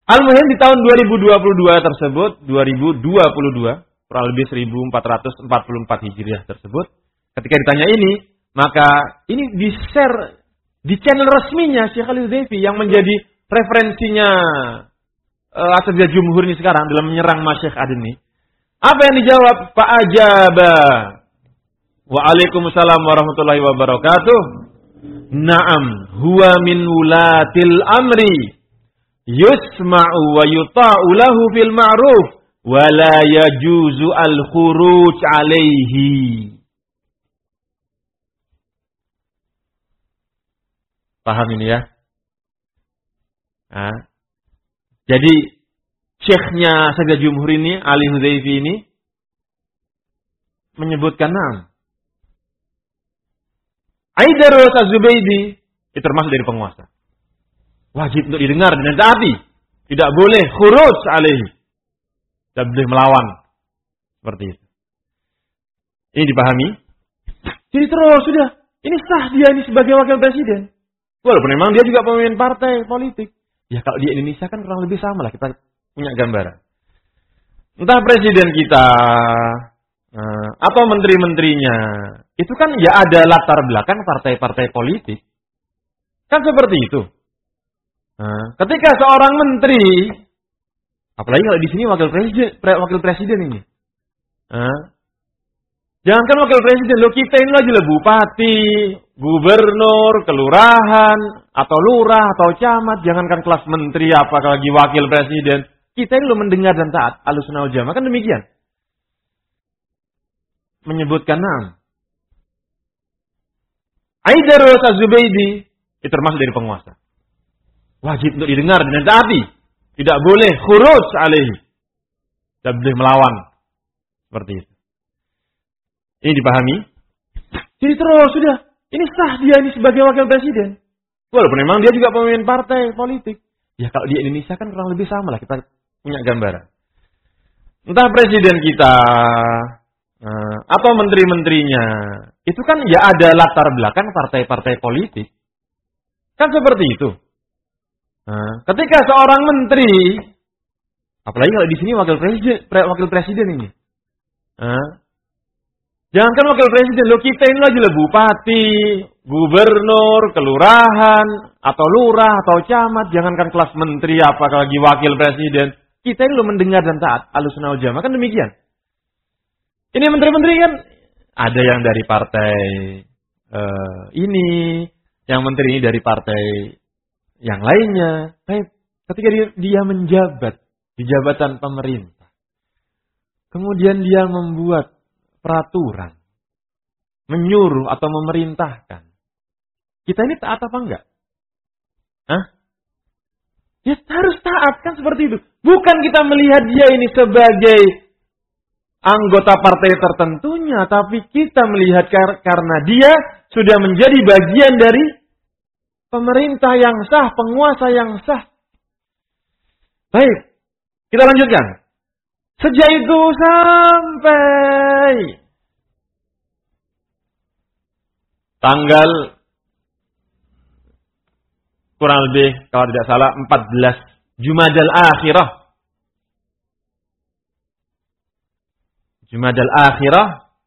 Al-muhim di tahun 2022 tersebut, 2022, kurang lebih 1444 Hijriah tersebut, ketika ditanya ini, maka ini di-share di channel resminya Syekh Al-Utsaifi yang menjadi referensinya Asatidzatul Jumhur ini sekarang dalam menyerang Masyaikh Aden ini. Apa yang dijawab? Pak Ajaba. Waalaikumsalam warahmatullahi wabarakatuh. Naam, huwa min wulatil amri. Yusma'u wa yuta'u lahu fil ma'ruf. Wa la yajuzu al-khuruj alaihi. Paham ini ya? Nah, jadi syekhnya Asatidzatul Jumhur ini, Al-Utsaifi ini menyebutkan Aidarus Az-Zubaydi itu termasuk dari penguasa. Wajib untuk didengar dan ditaati. Tidak boleh khuruj alaihi. Tidak boleh melawan. Seperti itu. Ini dipahami? Jadi terus sudah. Ini sah dia ini sebagai wakil presiden. Walaupun memang dia juga pemimpin partai politik. Ya kalau di Indonesia kan kurang lebih sama lah. Kita punya gambaran. Entah presiden kita atau menteri-menterinya. Itu kan ya ada latar belakang partai-partai politik. Kan seperti itu. Nah, ketika seorang menteri, apalagi kalau di sini wakil presiden ini. Jangankan wakil presiden, lo kita ini lagi bupati, gubernur, kelurahan, atau lurah, atau camat. Jangankan kelas menteri, apalagi wakil presiden. Kita ini lo mendengar dan taat. Ahlussunnah wal Jamaah kan demikian. Menyebutkan Aidarus Az-Zubaydi itu termasuk dari penguasa. Wajib untuk didengar dan ditaati. Tidak boleh khuruj alaihi. Tidak boleh melawan. Seperti itu. Ini dipahami? Jadi terus sudah. Ini sah dia ini sebagai wakil presiden. Walaupun memang dia juga pemimpin partai politik. Ya kalau di Indonesia kan kurang lebih sama lah. Kita punya gambaran. Entah presiden kita atau menteri-menterinya. Itu kan ya ada latar belakang partai-partai politik. Kan seperti itu. Ketika seorang menteri, apalagi kalau di sini wakil presiden ini. Jangankan wakil presiden, lo kita ini lagi bupati, gubernur, kelurahan, atau lurah, atau camat. Jangankan kelas menteri, apalagi wakil presiden. Kita ini lo mendengar dan taat. Ahlussunnah wal Jamaah kan demikian. Ini menteri-menteri kan ada yang dari partai ini, yang menteri ini dari partai yang lainnya. Baik, ketika dia menjabat di jabatan pemerintah, kemudian dia membuat peraturan, menyuruh atau memerintahkan, kita ini taat apa enggak? Ya harus taat kan seperti itu. Bukan kita melihat dia ini sebagai anggota partai tertentunya, tapi kita melihat karena dia sudah menjadi bagian dari pemerintah yang sah, penguasa yang sah. Baik, kita lanjutkan. Sejak itu sampai tanggal kurang lebih kalau tidak salah 14 Jumadal Akhirah. Jumadal Akhirah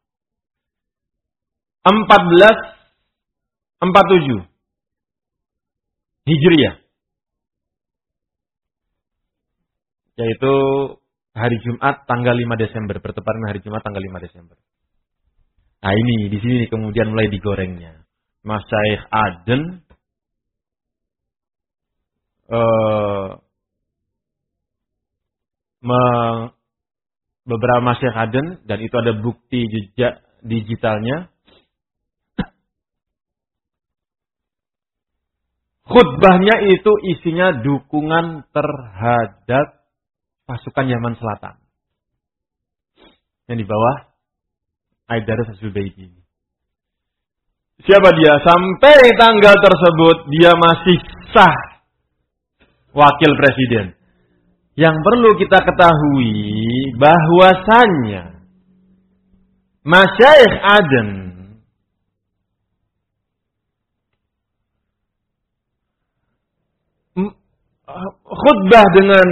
1447 Hijriah. Yaitu hari Jumat tanggal 5 Desember, bertepatan hari Jumat tanggal 5 Desember. Nah ini, di sini kemudian mulai digorengnya. Masyaikh Aden beberapa Masyaikh Aden, dan itu ada bukti jejak digitalnya. Khutbahnya itu isinya dukungan terhadap pasukan Yaman Selatan. Yang di bawah Aidarus Az-Zubaydi. Siapa dia? Sampai tanggal tersebut dia masih sah wakil presiden. Yang perlu kita ketahui bahwasannya Masyaikh Aden khutbah dengan